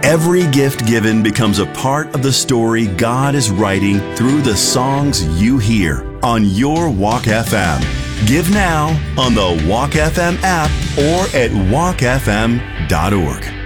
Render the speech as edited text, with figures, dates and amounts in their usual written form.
Every gift given becomes a part of the story God is writing through the songs you hear on your Walk FM. Give now on the Walk FM app or at walkfm.org.